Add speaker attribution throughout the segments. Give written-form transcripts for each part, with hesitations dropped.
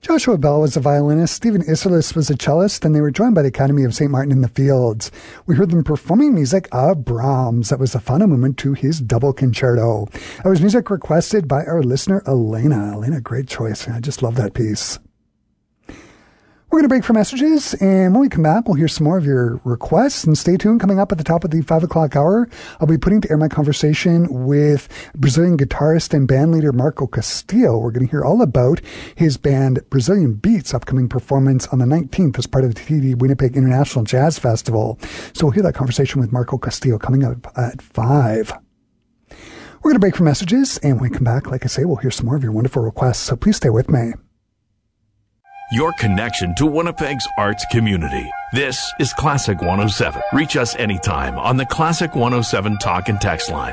Speaker 1: Joshua Bell was a violinist, Stephen Isserlis was a cellist, and they were joined by the Academy of St. Martin in the Fields. We heard them performing music of Brahms. That was the final movement to his double concerto. That was music requested by our listener, Elena. Elena, great choice. I just love that piece. We're going to break for messages, and when we come back, we'll hear some more of your requests. And stay tuned. Coming up at the top of the 5 o'clock hour, I'll be putting to air my conversation with Brazilian guitarist and bandleader Marco Castillo. We're going to hear all about his band Brazilian Beats' upcoming performance on the 19th as part of the TD Winnipeg International Jazz Festival. So we'll hear that conversation with Marco Castillo coming up at 5. We're going to break for messages, and when we come back, like I say, we'll hear some more of your wonderful requests. So please stay with me.
Speaker 2: Your connection to Winnipeg's arts community. This is Classic 107. Reach us anytime on the Classic 107 talk and text line.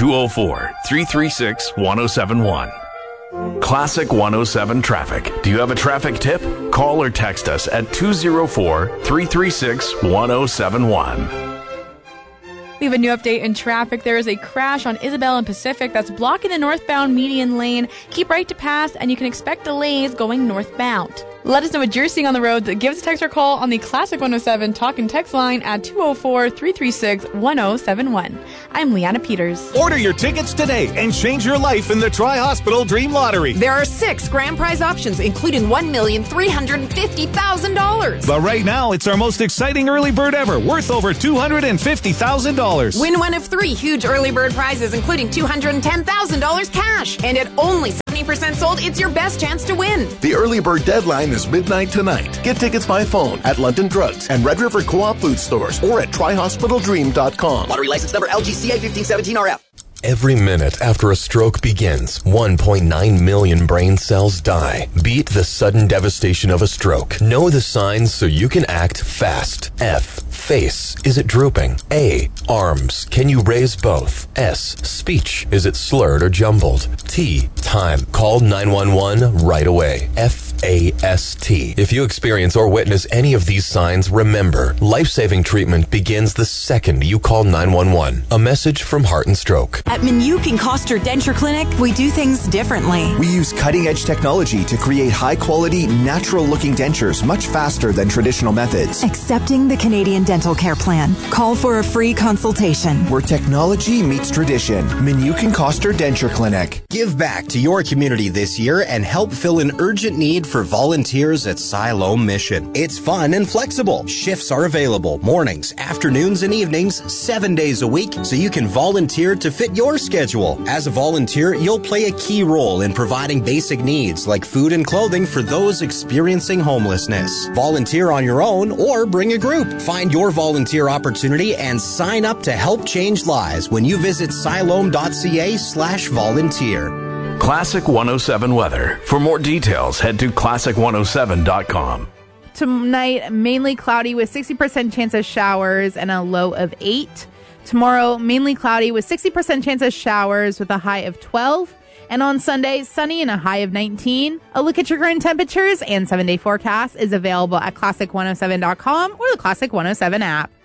Speaker 2: 204-336-1071. Classic 107 Traffic. Do you have a traffic tip? Call or text us at 204-336-1071.
Speaker 3: We have a new update in traffic. There is a crash on Isabel and Pacific that's blocking the northbound median lane. Keep right to pass, and you can expect delays going northbound. Let us know what you're seeing on the road. Give us a text or call on the Classic 107 talk and text line at 204-336-1071. I'm Leanna Peters.
Speaker 4: Order your tickets today and change your life in the Tri-Hospital Dream Lottery.
Speaker 5: There are 6 grand prize options, including $1,350,000.
Speaker 4: But right now, it's our most exciting early bird ever, worth over $250,000.
Speaker 5: Win one of 3 huge early bird prizes, including $210,000 cash. And at only 70% sold, it's your best chance to win.
Speaker 6: The early bird deadline is midnight tonight. Get tickets by phone at London Drugs and Red River Co-op food stores or at TriHospitalDream.com.
Speaker 7: Lottery license number LGCA 1517RF.
Speaker 8: Every minute after a stroke begins, 1.9 million brain cells die. Beat the sudden devastation of a stroke. Know the signs so you can act fast. F. Face. Is it drooping? A. Arms. Can you raise both? S. Speech. Is it slurred or jumbled? T. Time. Call 911 right away. FAST. If you experience or witness any of these signs, remember, life-saving treatment begins the second you call 911. A message from Heart and Stroke.
Speaker 9: At Minuk and Koster Denture Clinic, we do things differently.
Speaker 10: We use cutting-edge technology to create high-quality, natural-looking dentures much faster than traditional methods.
Speaker 9: Accepting the Canadian Dental Care Plan. Call for a free consultation.
Speaker 10: Where technology meets tradition. Minuk and Koster Denture Clinic.
Speaker 11: Give back to your community this year and help fill an urgent need for volunteers at Siloam Mission. It's fun and flexible. Shifts are available mornings, afternoons, and evenings, 7 days a week, so you can volunteer to fit your schedule. As a volunteer, you'll play a key role in providing basic needs like food and clothing for those experiencing homelessness. Volunteer on your own or bring a group. Find your volunteer opportunity and sign up to help change lives when you visit siloam.ca/volunteer.
Speaker 2: Classic 107 weather. For more details, head to classic107.com.
Speaker 12: Tonight, mainly cloudy with 60% chance of showers and a low of 8. Tomorrow, mainly cloudy with 60% chance of showers with a high of 12. And on Sunday, sunny and a high of 19. A look at your current temperatures and 7-day forecast is available at classic107.com or the Classic 107 app.